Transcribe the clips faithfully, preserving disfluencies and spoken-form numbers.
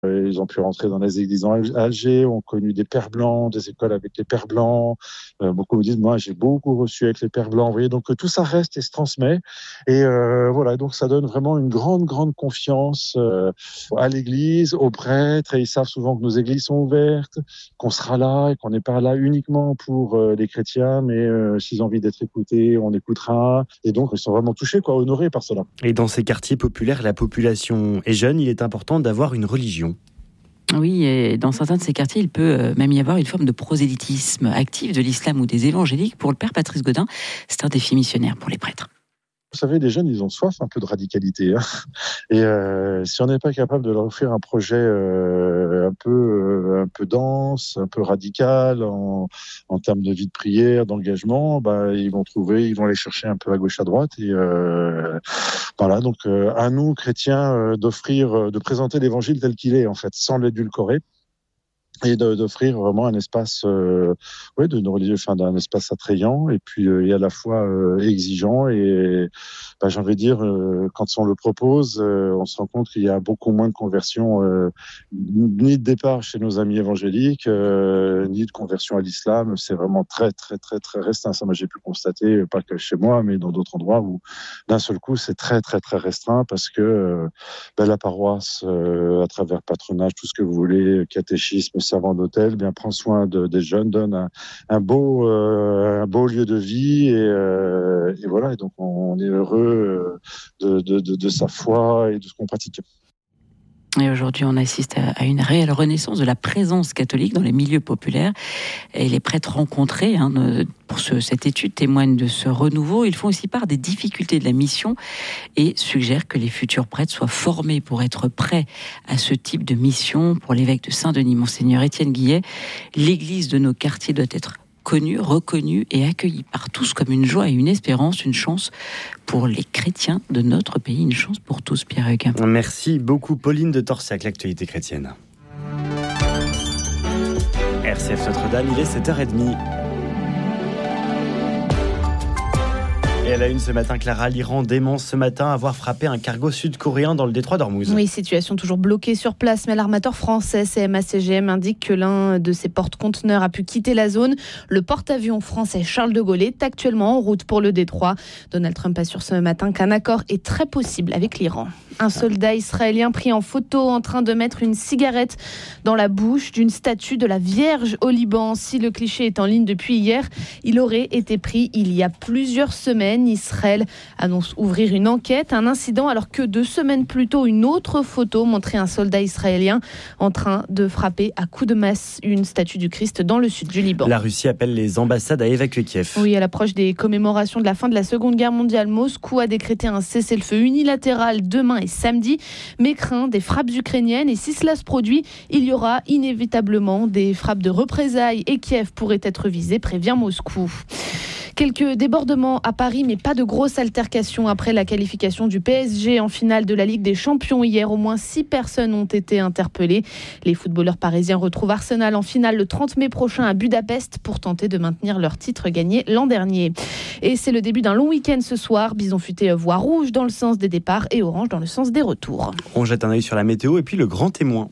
Ils ont pu rentrer dans les églises à Alger, ont connu des pères blancs, des écoles avec les pères blancs. Euh, beaucoup me disent, moi, j'ai beaucoup reçu avec les pères blancs. Vous voyez, donc tout ça reste et se transmet. Et euh, voilà, donc ça donne vraiment une grande, grande confiance euh, à l'Église, aux prêtres. Et ils savent souvent que nos églises sont ouvertes, qu'on sera là et qu'on n'est pas là uniquement pour euh, les chrétiens, mais euh, s'ils ont envie d'être écoutés, on écoutera. Et donc, ils sont vraiment touchés, quoi, honorés par cela. Et dans ces quartiers populaires, la population est jeune. Il est important d'avoir une religion. Oui, et dans certains de ces quartiers, il peut même y avoir une forme de prosélytisme actif de l'islam ou des évangéliques. Pour le père Patrice Godin, c'est un défi missionnaire pour les prêtres. Vous savez, les jeunes, ils ont soif un peu de radicalité. Hein. Et euh, si on n'est pas capable de leur offrir un projet euh, un peu, euh, un peu dense, un peu radical en, en termes de vie de prière, d'engagement, bah, ils vont trouver, ils vont aller chercher un peu à gauche, à droite. Et euh, voilà, donc euh, à nous, chrétiens, euh, d'offrir, de présenter l'évangile tel qu'il est, en fait, sans l'édulcorer. Et de, d'offrir vraiment un espace, euh, ouais, de religieux, enfin d'un espace attrayant et puis euh, et à la fois euh, exigeant. Et bah, j'ai envie de dire, euh, quand on le propose, euh, on se rend compte qu'il y a beaucoup moins de conversions, euh, ni de départ chez nos amis évangéliques, euh, ni de conversion à l'islam. C'est vraiment très très très très restreint. Ça, moi, j'ai pu constater, pas que chez moi, mais dans d'autres endroits où d'un seul coup, c'est très très très restreint parce que euh, bah, la paroisse, euh, à travers patronage, tout ce que vous voulez, catéchisme, servant d'hôtel, bien prend soin de, des jeunes, donne un, un beau, euh, un beau lieu de vie et, euh, et voilà. Et donc on, on est heureux de, de, de, de sa foi et de ce qu'on pratique. Et aujourd'hui, on assiste à une réelle renaissance de la présence catholique dans les milieux populaires. Et les prêtres rencontrés hein, pour ce, cette étude témoignent de ce renouveau. Ils font aussi part des difficultés de la mission et suggèrent que les futurs prêtres soient formés pour être prêts à ce type de mission. Pour l'évêque de Saint-Denis, Monseigneur Étienne Guillet, l'église de nos quartiers doit être connue, reconnue et accueillie par tous comme une joie et une espérance, une chance pour les chrétiens de notre pays, une chance pour tous, Pierre Hugues. Merci beaucoup, Pauline de Torsac, l'actualité chrétienne. R C F Notre-Dame, il est sept heures trente. Et à la une ce matin, Clara, l'Iran dénonce ce matin avoir frappé un cargo sud-coréen dans le détroit d'Ormuz. Oui, situation toujours bloquée sur place, mais l'armateur français C M A C G M indique que l'un de ses porte-conteneurs a pu quitter la zone. Le porte-avions français Charles de Gaulle est actuellement en route pour le détroit. Donald Trump assure ce matin qu'un accord est très possible avec l'Iran. Un soldat israélien pris en photo en train de mettre une cigarette dans la bouche d'une statue de la Vierge au Liban. Si le cliché est en ligne depuis hier, il aurait été pris il y a plusieurs semaines. Israël annonce ouvrir une enquête. Un incident alors que deux semaines plus tôt, une autre photo montrait un soldat israélien en train de frapper à coups de masse une statue du Christ dans le sud du Liban. La Russie appelle les ambassades à évacuer Kiev. Oui, à l'approche des commémorations de la fin de la Seconde Guerre mondiale, Moscou a décrété un cessez-le-feu unilatéral demain et samedi, mais craint des frappes ukrainiennes. Et si cela se produit, il y aura inévitablement des frappes de représailles et Kiev pourrait être visé, prévient Moscou. Quelques débordements à Paris, mais pas de grosses altercations après la qualification du P S G en finale de la Ligue des Champions. Hier, au moins six personnes ont été interpellées. Les footballeurs parisiens retrouvent Arsenal en finale le trente mai prochain à Budapest pour tenter de maintenir leur titre gagné l'an dernier. Et c'est le début d'un long week-end ce soir. Bison futé voit rouge dans le sens des départs et orange dans le sens des retours. On jette un œil sur la météo et puis le grand témoin.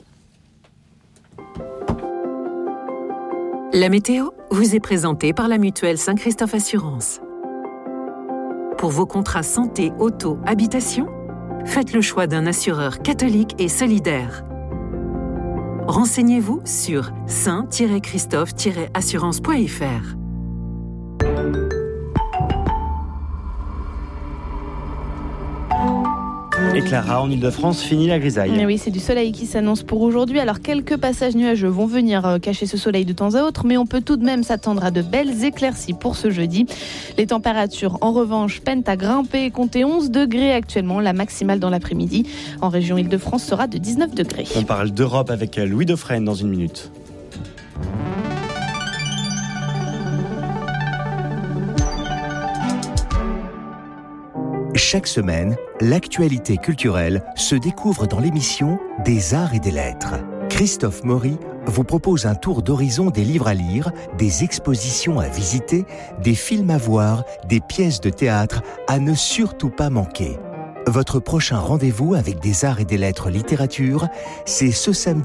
La météo vous est présentée par la mutuelle Saint-Christophe Assurance. Pour vos contrats santé, auto, habitation, faites le choix d'un assureur catholique et solidaire. Renseignez-vous sur saint tiret christophe tiret assurance point f r. Et Clara, en Ile-de-France, fini la grisaille. Mais oui, c'est du soleil qui s'annonce pour aujourd'hui. Alors, quelques passages nuageux vont venir cacher ce soleil de temps à autre, mais on peut tout de même s'attendre à de belles éclaircies pour ce jeudi. Les températures, en revanche, peinent à grimper et compter onze degrés actuellement. La maximale dans l'après-midi en région Ile-de-France sera de dix-neuf degrés. On parle d'Europe avec Louis Dauphren dans une minute. Chaque semaine, l'actualité culturelle se découvre dans l'émission Des Arts et des Lettres. Christophe Maury vous propose un tour d'horizon des livres à lire, des expositions à visiter, des films à voir, des pièces de théâtre à ne surtout pas manquer. Votre prochain rendez-vous avec Des Arts et des Lettres littérature, c'est ce samedi